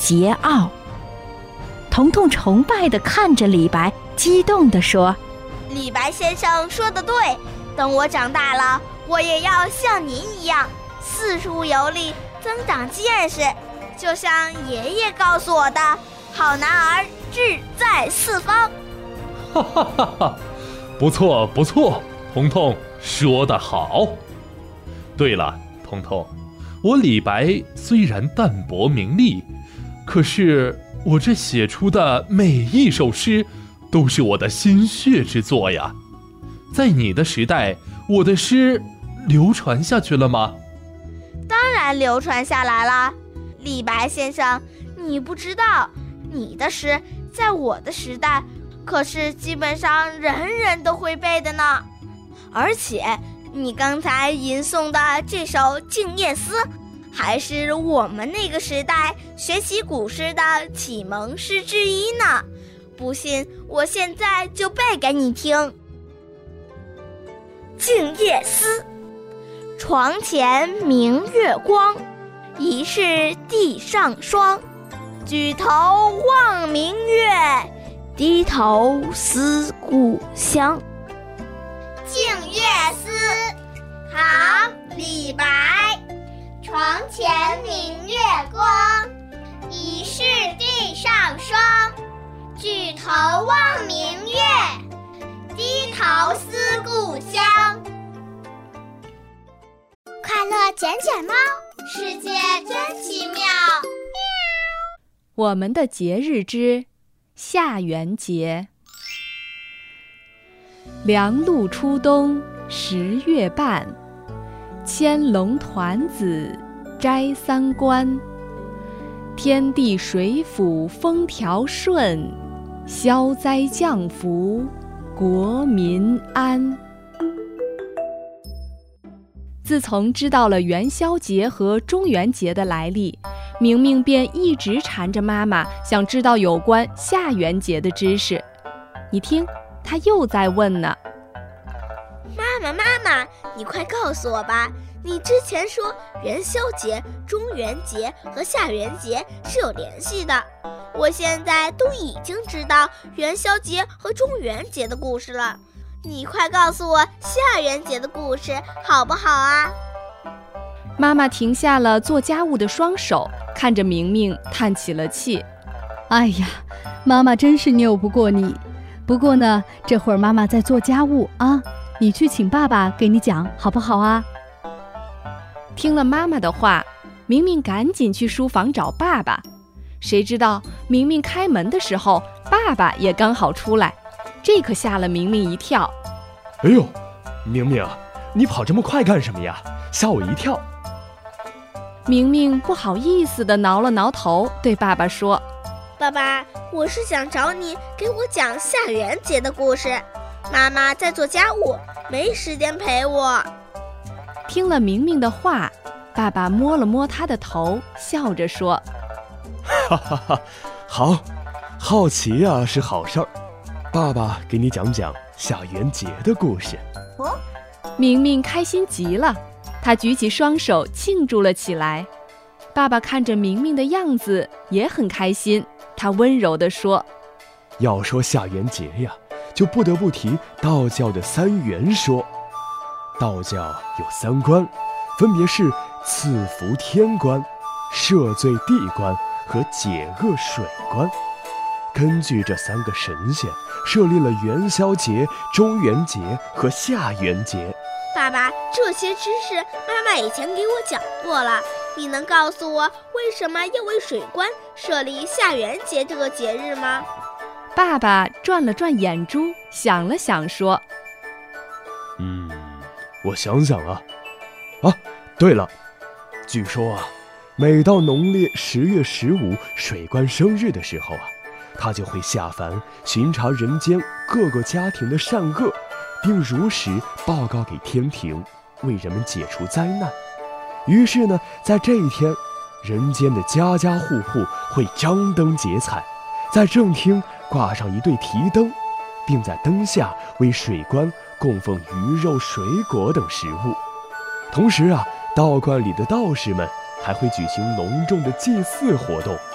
桀骜。彤彤崇拜地看着李白，激动地说： 李白先生说得对，等我长大了，我也要像您一样四处游历，增长见识，就像爷爷告诉我的，好男儿志在四方。 哈哈哈哈，不错不错，彤彤说得好。对了，彤彤，我李白虽然淡泊名利，可是我这写出的每一首诗都是我的心血之作呀。在你的时代，我的诗流传下去了吗？ 当然流传下来了。李白先生，你不知道，你的诗在我的时代可是基本上人人都会背的呢。而且你刚才吟诵的这首《静夜思》还是我们那个时代学习古诗的启蒙诗之一呢。不信，我现在就背给你听。《静夜思》，床前明月光，疑是地上霜。举头望明月，低头思故乡。 《静夜思》唐·李白，床前明月光，疑是地上霜。举头望明月，低头思故乡。快乐捡捡猫，世界真奇妙。 我们的节日之下元节。凉露初冬10月半，牵龙团子摘三关。天地水府风调顺，消灾降福国民安。自从知道了元宵节和中元节的来历，明明便一直缠着妈妈，想知道有关下元节的知识。你听，她又在问呢。 妈妈，你快告诉我吧，你之前说元宵节、中元节和下元节是有联系的，我现在都已经知道元宵节和中元节的故事了，你快告诉我下元节的故事好不好啊？ 妈妈停下了做家务的双手，看着明明叹起了气。 哎呀，妈妈真是拗不过你。不过呢，这会儿妈妈在做家务啊，你去请爸爸给你讲好不好啊？ 听了妈妈的话，明明赶紧去书房找爸爸。谁知道明明开门的时候，爸爸也刚好出来，这可吓了明明一跳。 哎呦，明明，你跑这么快干什么呀？吓我一跳。 明明不好意思地挠了挠头，对爸爸说： 爸爸，我是想找你给我讲下元节的故事，妈妈在做家务，没时间陪我。 听了明明的话，爸爸摸了摸他的头，笑着说： 哈哈哈，好，好奇呀是好事儿，爸爸给你讲讲下元节的故事。 明明开心极了，他举起双手庆祝了起来。爸爸看着明明的样子也很开心，他温柔地说： 要说下元节呀，就不得不提道教的三元说。道教有三关，分别是赐福天关、赦罪地关和解厄水关。根据这三个神仙，设立了元宵节、中元节和下元节。 爸爸，这些知识妈妈以前给我讲过了，你能告诉我为什么要为水关设立下元节这个节日吗？ 爸爸转了转眼珠，想了想说： 我想想啊，对了，据说啊，每到农历10月15水关生日的时候啊，他就会下凡巡查人间各个家庭的善恶，并如实报告给天庭，为人们解除灾难。于是呢，在这一天，人间的家家户户会张灯结彩，在正厅挂上一对提灯，并在灯下为水关供奉鱼肉、水果等食物。同时啊，道观里的道士们还会举行隆重的祭祀活动，